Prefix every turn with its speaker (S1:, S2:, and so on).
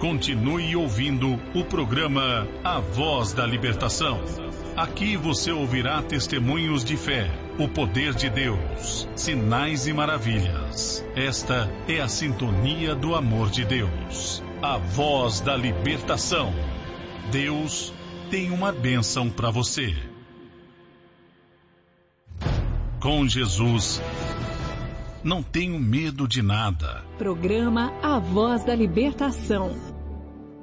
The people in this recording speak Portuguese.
S1: Continue ouvindo o programa A Voz da Libertação. Aqui você ouvirá testemunhos de fé, o poder de Deus, sinais e maravilhas. Esta é a sintonia do amor de Deus. A Voz da Libertação. Deus tem uma bênção para você. Com Jesus, não tenho medo de nada.
S2: Programa A Voz da Libertação.